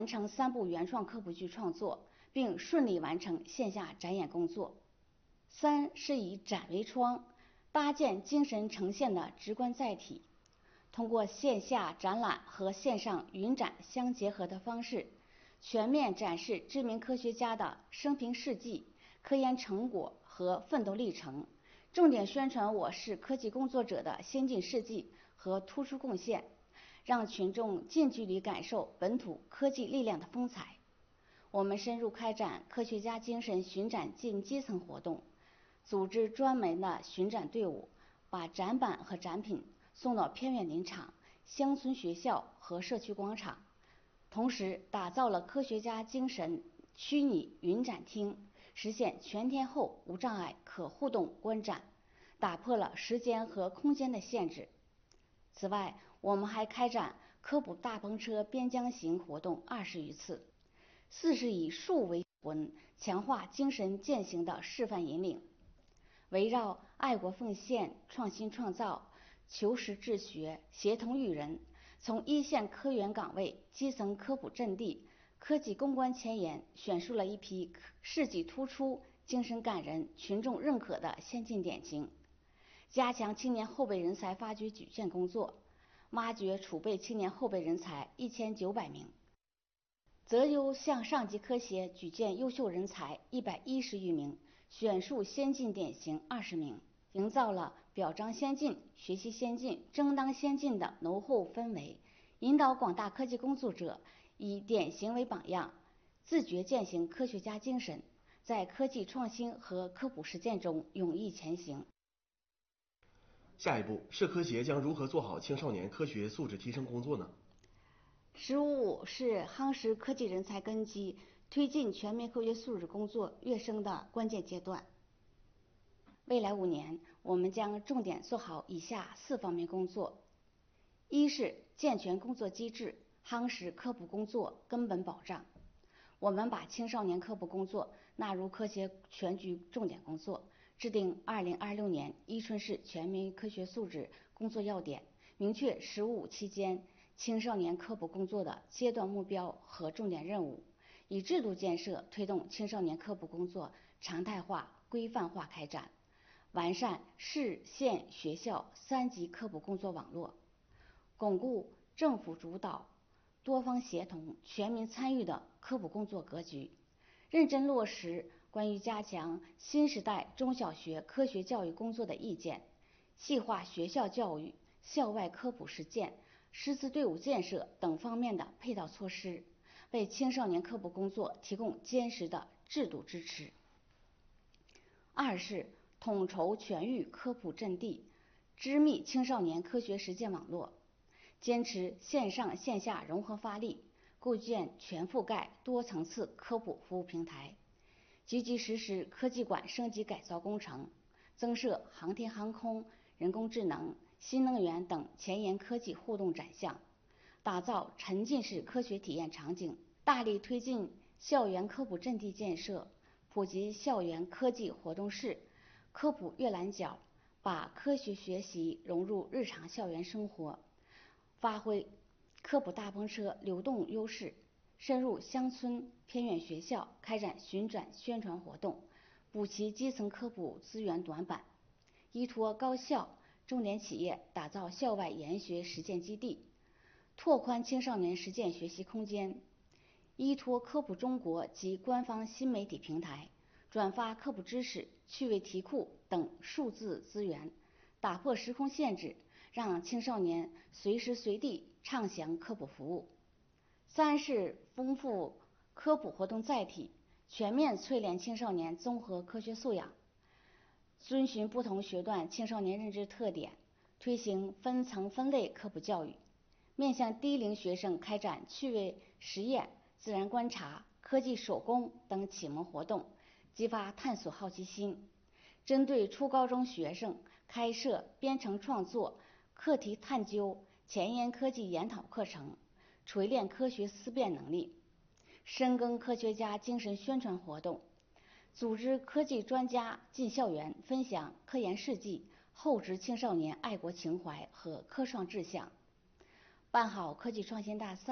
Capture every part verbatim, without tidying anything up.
完成三部原创科普剧创作，并顺利完成线下展演工作。三是以展为窗，搭建精神呈现的直观载体，通过线下展览和线上云展相结合的方式，全面展示知名科学家的生平事迹、科研成果和奋斗历程，重点宣传我市科技工作者的先进事迹和突出贡献，让群众近距离感受本土科技力量的风采。我们深入开展科学家精神巡展进基层活动，组织专门的巡展队伍，把展板和展品送到偏远林场、乡村学校和社区广场，同时打造了科学家精神虚拟云展厅，实现全天候无障碍可互动观展，打破了时间和空间的限制。此外，我们还开展科普大篷车边疆行活动二十余次。四是以树为魂，强化精神践行的示范引领，围绕爱国奉献、创新创造、求实治学、协同育人，从一线科研岗位、基层科普阵地、科技攻关前沿，选出了一批事迹突出、精神感人、群众认可的先进典型，加强青年后备人才发掘举荐工作，挖掘储备青年后备人才一千九百名。择优向上级科协举荐优秀人才一百一十余名，选树先进典型二十名，营造了表彰先进、学习先进、争当先进的浓厚氛围，引导广大科技工作者以典型为榜样，自觉践行科学家精神，在科技创新和科普实践中勇毅前行。 下一步，市科协将如何做好青少年科学素质提升工作呢？ 十五五是夯实科技人才根基、推进全面科学素质工作跃升的关键阶段。未来五年，我们将重点做好以下四方面工作：一是健全工作机制，夯实科普工作根本保障。我们把青少年科普工作纳入科协全局重点工作，制定二零二六年伊春市全面科学素质工作要点，明确“十五五”期间青少年科普工作的阶段目标和重点任务，以制度建设推动青少年科普工作常态化、规范化开展，完善市县学校三级科普工作网络，巩固政府主导、多方协同、全民参与的科普工作格局，认真落实关于加强新时代中小学科学教育工作的意见，细化学校教育、校外科普实践、师资队伍建设等方面的配套措施，为青少年科普工作提供坚实的制度支持。二是统筹全域科普阵地，织密青少年科学实践网络，坚持线上线下融合发力，构建全覆盖多层次科普服务平台，积极实施科技馆升级改造工程，增设航天航空、人工智能、新能源等前沿科技互动展项，打造沉浸式科学体验场景，大力推进校园科普阵地建设，普及校园科技活动室、科普阅览角，把科学学习融入日常校园生活，发挥科普大篷车流动优势，深入乡村偏远学校开展巡展宣传活动，补齐基层科普资源短板，依托高校、重点企业打造校外研学实践基地，拓宽青少年实践学习空间，依托科普中国及官方新媒体平台，转发科普知识、趣味题库等数字资源，打破时空限制，让青少年随时随地畅享科普服务。三是丰富科普活动载体，全面淬炼青少年综合科学素养，遵循不同学段青少年认知特点，推行分层分类科普教育，面向低龄学生开展趣味实验、自然观察、科技手工等启蒙活动，激发探索好奇心。针对初高中学生开设编程创作、课题探究、前沿科技研讨课程，锤炼科学思辨能力。深耕科学家精神宣传活动，组织科技专家进校园分享科研事迹，厚植青少年爱国情怀和科创志向。办好科技创新大赛、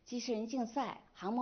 机器人竞赛、航模